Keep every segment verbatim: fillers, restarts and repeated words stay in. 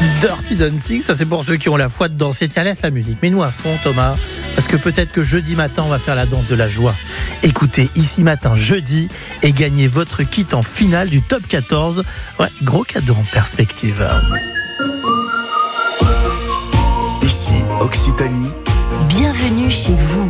Dirty Dancing, ça c'est pour ceux qui ont la foi de danser. Tiens, laisse la musique, mets-nous à fond Thomas, parce que peut-être que jeudi matin on va faire la danse de la joie. Écoutez, ici matin jeudi, et gagnez votre kit en finale du top quatorze. Ouais, gros cadeau en perspective. Ici Occitanie. Bienvenue chez vous.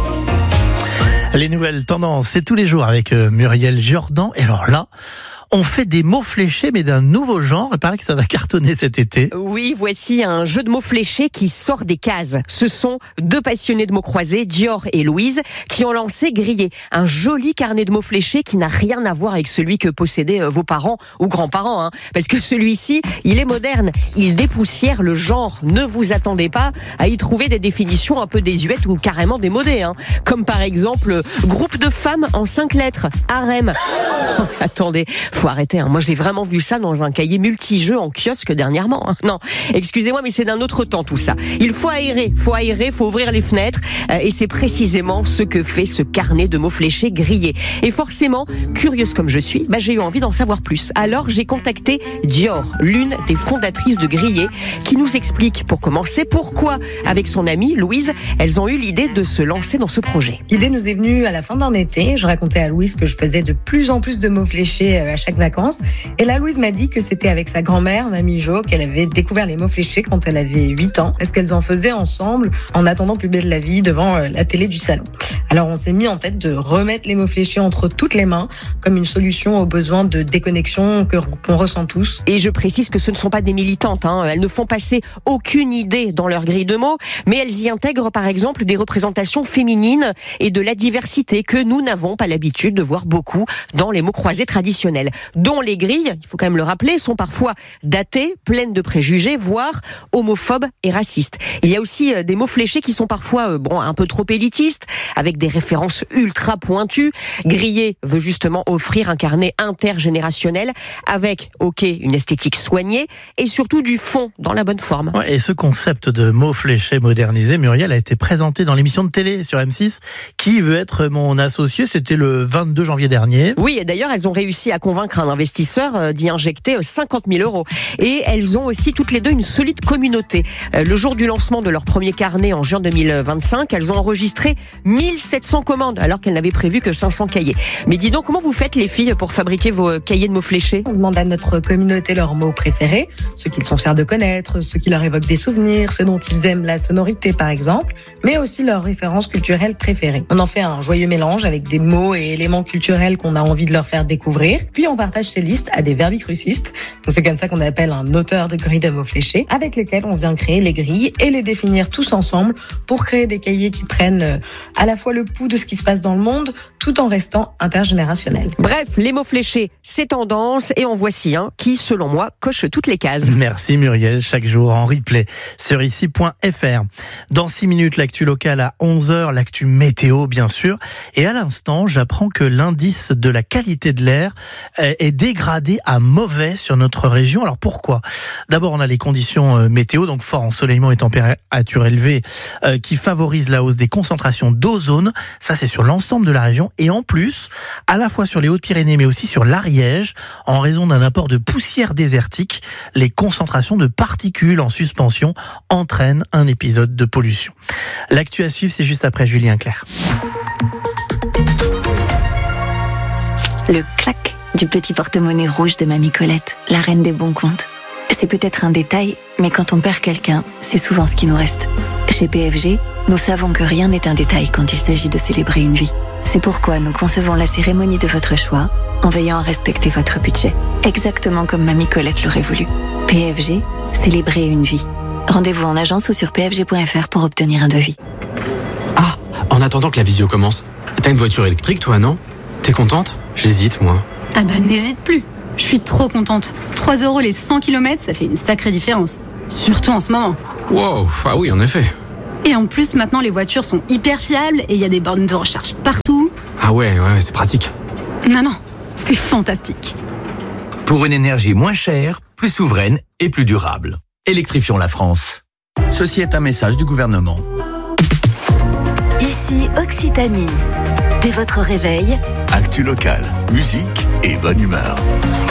Les nouvelles tendances, c'est tous les jours avec Muriel Jourdan. Et alors là, on fait des mots fléchés, mais d'un nouveau genre. Il paraît que ça va cartonner cet été. Oui, voici un jeu de mots fléchés qui sort des cases. Ce sont deux passionnés de mots croisés, Dior et Louise, qui ont lancé Grillé, un joli carnet de mots fléchés qui n'a rien à voir avec celui que possédaient vos parents ou grands-parents. Hein. Parce que celui-ci, il est moderne. Il dépoussière le genre. Ne vous attendez pas à y trouver des définitions un peu désuètes ou carrément démodées. Hein. Comme par exemple, groupe de femmes en cinq lettres, harem. Attendez, faut arrêter, hein. Moi j'ai vraiment vu ça dans un cahier multijeux en kiosque dernièrement. Hein. Non, excusez-moi, mais c'est d'un autre temps tout ça. Il faut aérer, faut aérer, faut ouvrir les fenêtres, euh, et c'est précisément ce que fait ce carnet de mots fléchés Grillé. Et forcément, curieuse comme je suis, bah, j'ai eu envie d'en savoir plus. Alors j'ai contacté Dior, l'une des fondatrices de Grillé, qui nous explique pour commencer pourquoi, avec son amie Louise, elles ont eu l'idée de se lancer dans ce projet. L'idée nous est venue à la fin d'un été. Je racontais à Louise que je faisais de plus en plus de mots fléchés à chaque vacances. Et là, Louise m'a dit que c'était avec sa grand-mère, Mamie Jo, qu'elle avait découvert les mots fléchés quand elle avait huit ans. Parce qu'elles en faisaient ensemble en attendant Plus belle la vie devant la télé du salon. Alors, on s'est mis en tête de remettre les mots fléchés entre toutes les mains comme une solution aux besoins de déconnexion que, qu'on ressent tous. Et je précise que ce ne sont pas des militantes. Hein. Elles ne font passer aucune idée dans leur grille de mots, mais elles y intègrent par exemple des représentations féminines et de la diversité que nous n'avons pas l'habitude de voir beaucoup dans les mots croisés traditionnels, dont les grilles, il faut quand même le rappeler, sont parfois datées, pleines de préjugés, voire homophobes et racistes. Il y a aussi des mots fléchés qui sont parfois bon, un peu trop élitistes, avec des références ultra pointues. Grillé veut justement offrir un carnet intergénérationnel avec, ok, une esthétique soignée et surtout du fond dans la bonne forme. Ouais, et ce concept de mots fléchés modernisé, Muriel, a été présenté dans l'émission de télé sur M six. Qui veut être mon associé? C'était le vingt-deux janvier dernier. Oui, et d'ailleurs, elles ont réussi à convaincre un investisseur d'y injecter cinquante mille euros. Et elles ont aussi toutes les deux une solide communauté. Le jour du lancement de leur premier carnet en juin deux mille vingt-cinq, elles ont enregistré mille sept cents commandes, alors qu'elles n'avaient prévu que cinq cents cahiers. Mais dis donc, comment vous faites les filles pour fabriquer vos cahiers de mots fléchés? On demande à notre communauté leurs mots préférés, ceux qu'ils sont fiers de connaître, ceux qui leur évoquent des souvenirs, ceux dont ils aiment la sonorité par exemple, mais aussi leurs références culturelles préférées. On en fait un joyeux mélange avec des mots et éléments culturels qu'on a envie de leur faire découvrir, puis on partage ces listes à des verbicrucistes, donc c'est comme ça qu'on appelle un auteur de grilles de mots fléchés, avec lesquels on vient créer les grilles et les définir tous ensemble pour créer des cahiers qui prennent à la fois le pouls de ce qui se passe dans le monde, tout en restant intergénérationnels. Bref, les mots fléchés, c'est tendance, et en voici un qui, selon moi, coche toutes les cases. Merci Muriel, chaque jour en replay sur ici point f r. Dans six minutes, l'actu locale à onze heures, l'actu météo bien sûr, et à l'instant, j'apprends que l'indice de la qualité de l'air est dégradé à mauvais sur notre région. Alors pourquoi? D'abord, on a les conditions météo, donc fort ensoleillement et température élevée, euh, qui favorisent la hausse des concentrations d'ozone. Ça, c'est sur l'ensemble de la région. Et en plus, à la fois sur les Hautes-Pyrénées, mais aussi sur l'Ariège, en raison d'un apport de poussière désertique, les concentrations de particules en suspension entraînent un épisode de pollution. L'actu à suivre, c'est juste après Julien Clerc. Le clac du petit porte-monnaie rouge de Mamie Colette, la reine des bons comptes. C'est peut-être un détail, mais quand on perd quelqu'un, c'est souvent ce qui nous reste. Chez P F G, nous savons que rien n'est un détail quand il s'agit de célébrer une vie. C'est pourquoi nous concevons la cérémonie de votre choix en veillant à respecter votre budget. Exactement comme Mamie Colette l'aurait voulu. P F G, célébrer une vie. Rendez-vous en agence ou sur p f g point f r pour obtenir un devis. Ah, en attendant que la visio commence, t'as une voiture électrique toi, non? T'es contente? J'hésite, moi. Ah bah n'hésite plus. Je suis trop contente. trois euros les cent kilomètres, ça fait une sacrée différence. Surtout en ce moment. Wow, ah oui, en effet. Et en plus, maintenant, les voitures sont hyper fiables et il y a des bornes de recharge partout. Ah ouais, ouais, c'est pratique. Non, non, c'est fantastique. Pour une énergie moins chère, plus souveraine et plus durable. Électrifions la France. Ceci est un message du gouvernement. Ici Occitanie. Dès votre réveil, Actu locale, musique et bonne humeur.